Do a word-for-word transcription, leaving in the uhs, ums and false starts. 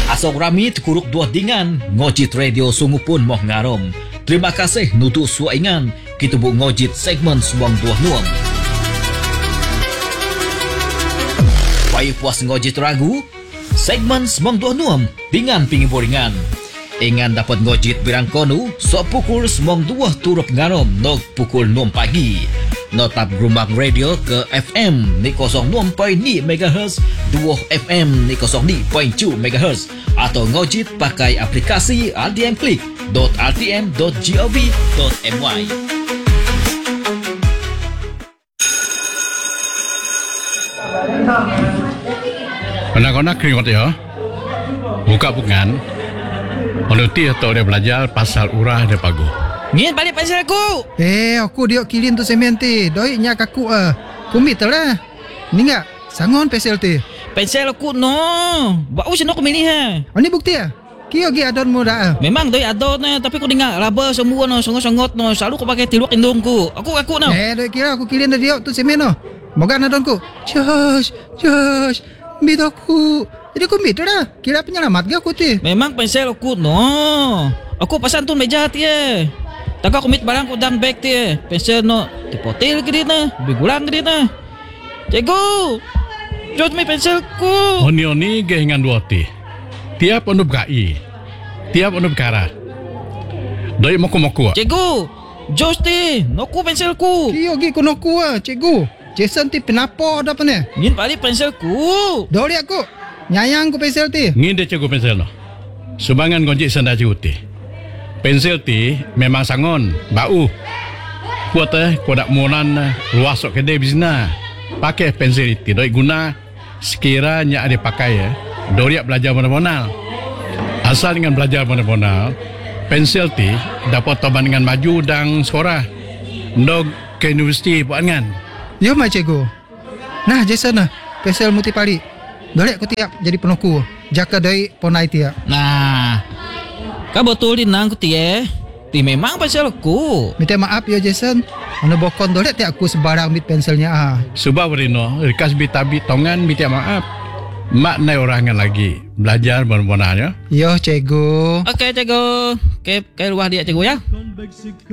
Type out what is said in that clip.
Asok rami kuruk dua dingan ngojit radio sungu pun moh ngarom. Terima kasih nutu suaingan kita bu ngojit segmen suang dua nuam. Payu puas ngojit ragu segmen suang dua nuam dengan pingiboringan. Ingan dapat ngojit birang konu so pukul semong dua turuk ngarom nog pukul enam pagi. Notap gerumbang radio ke F M ni kosong enam koma lima megahertz, dua F M ni kosong lima koma tujuh megahertz atau ngojit pakai aplikasi r t m click dot r t m dot gov dot m y. Anak-anak keringat ya, buka bukan. Kalau dia tahu dia belajar pasal urah dia pagu. Ngin balik pensel aku. Eh, aku dia kilin tu semen ti. Doi nya kaku ah. Kumit lah. Ni enggak sangon pensel ti. Pensel aku no. Bau sino aku milih ha. Ani bukti ah. Kio gi adon mo dah. Memang doi adon na tapi aku dengar raba semua no songot-songot no. Selalu aku pakai tiluk indungku. Aku aku no. Eh, doi kira aku kilin dia tu semen no. Moga adonku. Josh, Josh. Bidoku. Jadi aku mit dah. Kira penyelamat ke aku ti. Memang pensel aku no. Aku pasan tu meja ti eh. Tak aku mit barang ku dalam beg ti. Pensel no tipotil ke dia na. Bigulang ke dia na. Cikgu. Jod mi pensel ku. Oni-oni gehingan dua ti. Tiap onup gai. Tiap onup kara. Doi moku-moku. Cikgu. Jos ti. Noku pensel ku. Kio gi kono ku ah, cikgu. Jason ti penapo dah pene. Ngin balik pensel ku. Doi aku. Nyayang ku pensel ti. Ngin dia cikgu pensel no. Sumbangan gonjik senda cikgu ti. Pensel ti memang sangon, bau. Kuat eh, kuat nak monan luas sok kedai bisna. Pakai pensel itu, doi guna sekiranya ada pakai ya. Doi belajar mana-mana. Asal dengan belajar mana-mana, pensel ti dapat toban dengan maju dan sekolah. Dog ke universiti buat kan. Yo mai cikgu. Nah, Jason nah, pensel muti pali. Doi aku tiap jadi penoku. Jaka doi ponai tiap. Nah. Kau betul di nang ku tie. Ti memang pensel aku. Minta maaf ya Jason. Ana bokon dole ti aku sebarang bit pensilnya ah. Subah berino, rikas bitabi tongan minta maaf. Mak nai orangan lagi belajar benar-benar ya. Yo cikgu. Okey cikgu. Ke ke luar dia cikgu ya.